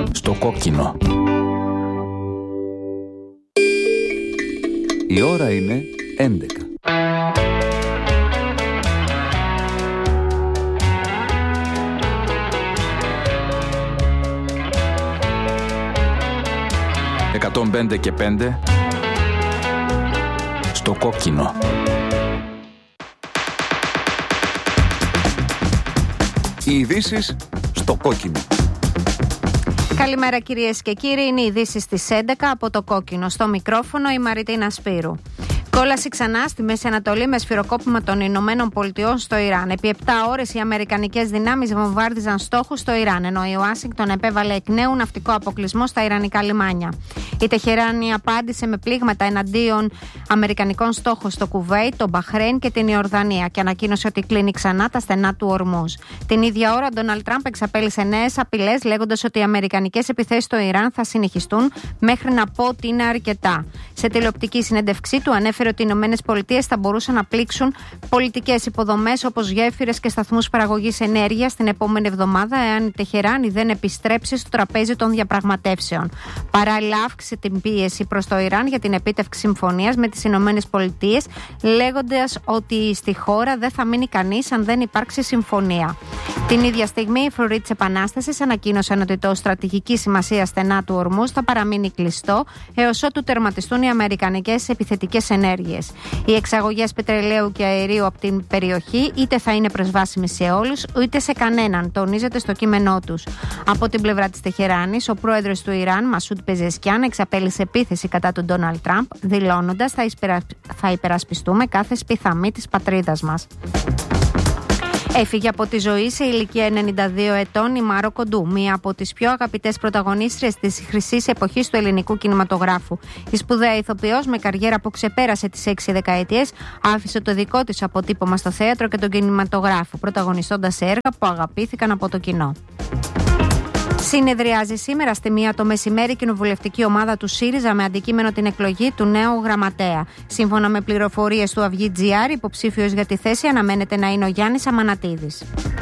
Στο κόκκινο. Η ώρα είναι 11. «105 και 5» στο κόκκινο. Οι ειδήσεις στο κόκκινο. Καλημέρα κυρίες και κύριοι, είναι οι ειδήσεις στις 11 από το κόκκινο. Στο μικρόφωνο η Μαριτίνα Σπύρου. Κόλαση ξανά στη Μέση Ανατολή με σφυροκόπημα των Ηνωμένων Πολιτειών στο Ιράν. Επί 7 ώρες οι αμερικανικές δυνάμεις βομβάρδιζαν στόχους στο Ιράν, ενώ η Ουάσιγκτον επέβαλε εκ νέου ναυτικό αποκλεισμό στα ιρανικά λιμάνια. Η Τεχεράνη απάντησε με πλήγματα εναντίον αμερικανικών στόχων στο Κουβέιτ, το Μπαχρέιν και την Ιορδανία και ανακοίνωσε ότι κλείνει ξανά τα στενά του Ορμούζ. Την ίδια ώρα, ο Ντόναλντ Τραμπ εξαπέλυσε νέες απειλές, λέγοντας ότι οι αμερικανικές επιθέσεις στο Ιράν θα συνεχιστούν μέχρι να πω ότι είναι αρκετά. Σε τηλεοπτική συνέντευξή του, ανέφερε ότι οι ΗΠΑ θα μπορούσαν να πλήξουν πολιτικές υποδομές όπως γέφυρες και σταθμούς παραγωγής ενέργειας την επόμενη εβδομάδα, εάν η Τεχεράνη δεν επιστρέψει στο τραπέζι των διαπραγματεύσεων. Παράλληλα, αύξησε την πίεση προς το Ιράν για την επίτευξη συμφωνίας με τις ΗΠΑ, λέγοντας ότι στη χώρα δεν θα μείνει κανείς αν δεν υπάρξει συμφωνία. Την ίδια στιγμή, οι φρουροί της Επανάστασης ανακοίνωσαν ότι το στρατηγική σημασία στενά του Ορμούζ θα παραμείνει κλειστό έως ότου τερματιστούν οι αμερικανικές επιθετικές ενέργειες. Οι εξαγωγές πετρελαίου και αερίου από την περιοχή είτε θα είναι προσβάσιμες σε όλους, είτε σε κανέναν, τονίζεται στο κείμενό τους. Από την πλευρά της Τεχεράνης, ο πρόεδρος του Ιράν, Μασούντ Πεζεσκιάν, εξαπέλυσε επίθεση κατά του Ντόναλντ Τραμπ, δηλώνοντας θα υπερασπιστούμε κάθε σπιθαμή της πατρίδας μας. Έφυγε από τη ζωή σε ηλικία 92 ετών η Μάρο Κοντού, μία από τις πιο αγαπητές πρωταγωνίστριες της χρυσής εποχής του ελληνικού κινηματογράφου. Η σπουδαία ηθοποιός με καριέρα που ξεπέρασε τις 6 δεκαετίες άφησε το δικό της αποτύπωμα στο θέατρο και τον κινηματογράφο, πρωταγωνιστώντας σε έργα που αγαπήθηκαν από το κοινό. Συνεδριάζει σήμερα στη 1 το μεσημέρι η κοινοβουλευτική ομάδα του ΣΥΡΙΖΑ με αντικείμενο την εκλογή του νέου γραμματέα. Σύμφωνα με πληροφορίες του Αυγή.gr, υποψήφιος για τη θέση αναμένεται να είναι ο Γιάννης Αμανατίδης.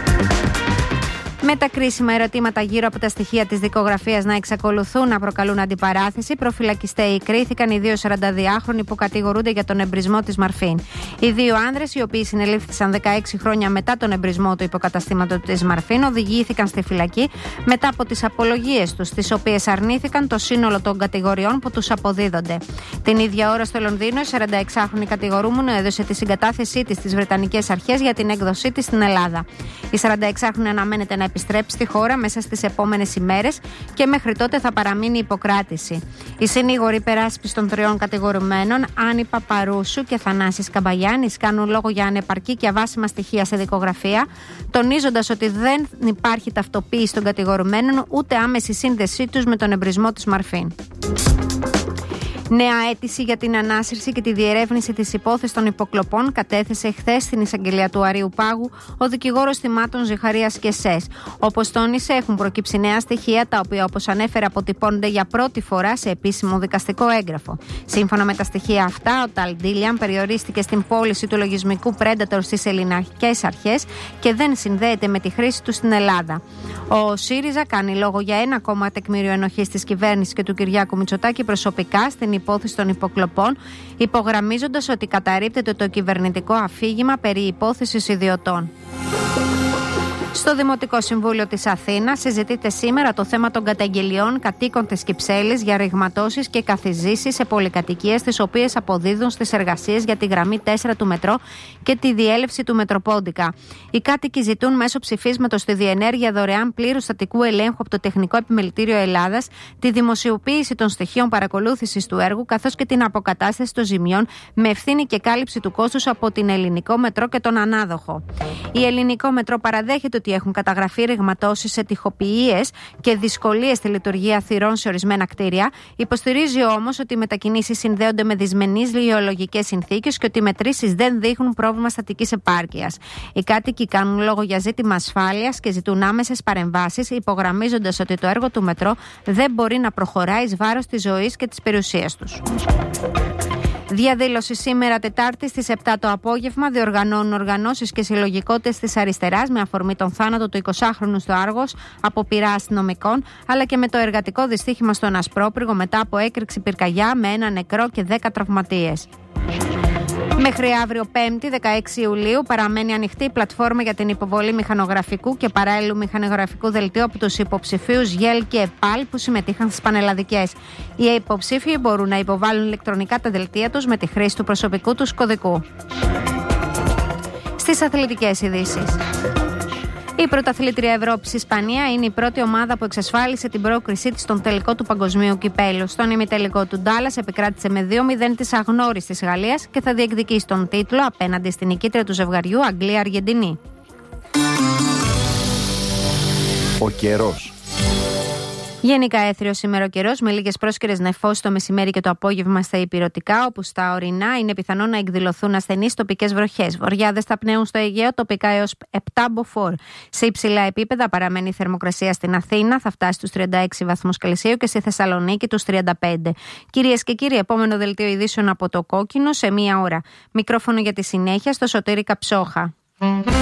Με τα κρίσιμα ερωτήματα γύρω από τα στοιχεία της δικογραφίας να εξακολουθούν να προκαλούν αντιπαράθεση, προφυλακιστέοι κρίθηκαν οι δύο 42χρονοι που κατηγορούνται για τον εμπρισμό της Μαρφίν. Οι δύο άνδρες, οι οποίοι συνελήφθησαν 16 χρόνια μετά τον εμπρισμό του υποκαταστήματος της Μαρφίν, οδηγήθηκαν στη φυλακή μετά από τις απολογίες τους, τις οποίες αρνήθηκαν το σύνολο των κατηγοριών που τους αποδίδονται. Την ίδια ώρα στο Λονδίνο, η 46χρονη κατηγορούμενο έδωσε τη συγκατάθεσή της στις Βρετανικές Αρχές για την έκδοσή της στην Ελλάδα. Η 46χρονη αναμένεται να επιστρέψει στη χώρα μέσα στις επόμενες ημέρες και μέχρι τότε θα παραμείνει υποκράτηση. Οι συνήγοροι υπεράσπισης των τριών κατηγορουμένων, Άννη Παπαρούσου και Θανάσης Καμπαγιάννης, κάνουν λόγο για ανεπαρκή και αβάσιμα στοιχεία σε δικογραφία, τονίζοντας ότι δεν υπάρχει ταυτοποίηση των κατηγορουμένων ούτε άμεση σύνδεσή τους με τον εμπρισμό της Μαρφίν. Νέα αίτηση για την ανάσυρση και τη διερεύνηση της υπόθεσης των υποκλοπών κατέθεσε χθες στην εισαγγελία του Αρείου Πάγου ο δικηγόρος θυμάτων Ζιχαρίας και ΣΕΣ. Όπως τόνισε, έχουν προκύψει νέα στοιχεία, τα οποία, όπως ανέφερε, αποτυπώνονται για πρώτη φορά σε επίσημο δικαστικό έγγραφο. Σύμφωνα με τα στοιχεία αυτά, ο Ταλ Ντίλιαν περιορίστηκε στην πώληση του λογισμικού Predator στις ελληνικές αρχές και δεν συνδέεται με τη χρήση του στην Ελλάδα. Ο ΣΥΡΙΖΑ κάνει λόγο για ένα ακόμα τεκμήριο ενοχής της κυβέρνησης και του Κυριάκου Μητσοτάκη προσωπικά στην υπόθεση των υποκλοπών, υπογραμμίζοντας ότι καταρρίπτεται το κυβερνητικό αφήγημα περί υπόθεσης ιδιωτών. Στο Δημοτικό Συμβούλιο της Αθήνας συζητείται σήμερα το θέμα των καταγγελιών κατοίκων της Κυψέλης για ρηγματώσεις και καθιζήσεις σε πολυκατοικίες, τις οποίες αποδίδουν στις εργασίες για τη γραμμή 4 του μετρό και τη διέλευση του Μετροπόντικα. Οι κάτοικοι ζητούν μέσω ψηφίσματος στη διενέργεια δωρεάν πλήρους στατικού ελέγχου από το Τεχνικό Επιμελητήριο Ελλάδας, τη δημοσιοποίηση των στοιχείων παρακολούθησης του έργου, καθώς και την αποκατάσταση των ζημιών με ευθύνη και κάλυψη του κόστους από την Ελληνικό Μετρό και τον ανάδοχο. Η Ελληνικό Μετρό παραδέχεται ότι έχουν καταγραφεί ρηγματώσεις σε τοιχοποιίες και δυσκολίες στη λειτουργία θυρών σε ορισμένα κτίρια. Υποστηρίζει όμως ότι οι μετακινήσεις συνδέονται με δυσμενείς γεωλογικές συνθήκες και ότι οι μετρήσεις δεν δείχνουν πρόβλημα στατικής επάρκειας. Οι κάτοικοι κάνουν λόγο για ζήτημα ασφάλειας και ζητούν άμεσες παρεμβάσεις, υπογραμμίζοντας ότι το έργο του μετρό δεν μπορεί να προχωράει εις βάρος της ζωής και της περιουσίας τους. Διαδήλωση σήμερα Τετάρτη στις 7 το απόγευμα διοργανώνουν οργανώσεις και συλλογικότητες της αριστεράς με αφορμή τον θάνατο του 20χρονου στο Άργος από πειρά αστυνομικών, αλλά και με το εργατικό δυστύχημα στον Ασπρόπυργο μετά από έκρηξη πυρκαγιά με 1 νεκρό και 10 τραυματίες. Μέχρι αύριο 5η 16 Ιουλίου παραμένει ανοιχτή η πλατφόρμα για την υποβολή μηχανογραφικού και παράλληλου μηχανογραφικού δελτίου από τους υποψηφίους ΓΕΛ και ΕΠΑΛ που συμμετείχαν στις πανελλαδικές. Οι υποψήφιοι μπορούν να υποβάλουν ηλεκτρονικά τα δελτία τους με τη χρήση του προσωπικού τους κωδικού. Στις αθλητικές ειδήσεις. Η πρωταθλήτρια Ευρώπης Ισπανία είναι η πρώτη ομάδα που εξασφάλισε την πρόκρισή της στον τελικό του Παγκοσμίου Κυπέλλου. Στον ημιτελικό του Ντάλλας επικράτησε με 2-0 της αγνώριστης Γαλλίας και θα διεκδικήσει τον τίτλο απέναντι στην νικήτρια του ζευγαριού Αγγλία-Αργεντινή. Ο καιρός. Γενικά έθριος σήμερα ο καιρός με λίγες πρόσκαιρες νεφώσεις το μεσημέρι και το απόγευμα στα ηπειρωτικά, όπου στα ορεινά είναι πιθανό να εκδηλωθούν ασθενείς τοπικές βροχές. Βοριάδες θα πνέουν στο Αιγαίο τοπικά έως 7 μποφόρ. Σε υψηλά επίπεδα παραμένει η θερμοκρασία στην Αθήνα, θα φτάσει στους 36 βαθμούς Κελσίου και στη Θεσσαλονίκη τους 35. Κυρίες και κύριοι, επόμενο δελτίο ειδήσεων από το Κόκκινο σε 1 ώρα. Μικρόφωνο για τη συνέχεια στο Σωτήρη Καψόχα.